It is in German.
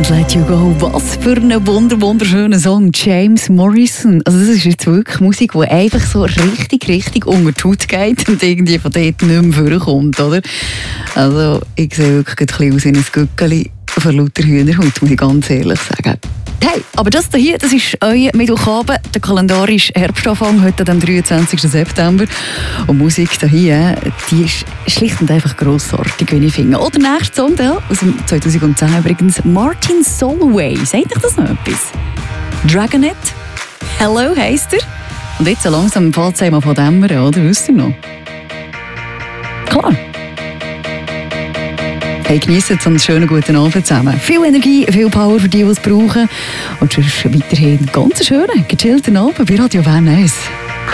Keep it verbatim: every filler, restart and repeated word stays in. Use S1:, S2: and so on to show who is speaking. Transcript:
S1: Can't Let You Go. Was für ein wunder wunderschöner Song. James Morrison. Also das ist jetzt wirklich Musik, die einfach so richtig, richtig unter die Haut geht und irgendwie von dort nicht mehr vorkommt, oder? Also ich sehe wirklich ein bisschen aus wie ein Gückeli von lauter Hühnerhaut, muss ich ganz ehrlich sagen. Hey, aber das hier, das ist euer Mittwochabend, der kalendarische Herbstanfang, heute am dreiundzwanzigsten September. Und Musik hier, die ist schlicht und einfach grossartig, wie ich finde. Oder der nächste Song da, aus dem zweitausendzehn übrigens, Martin Solveig. Sagt euch das noch etwas? Dragonet, Hello heisst er. Und jetzt so langsam fällt es einmal von dämmern, oder? Wisst ihr noch? Klar. Hey, genießt jetzt einen schönen guten Abend zusammen. Viel Energie, viel Power für die, die es brauchen. Und sonst weiterhin einen ganz schönen, gechillten Abend bei Radio Bern eins.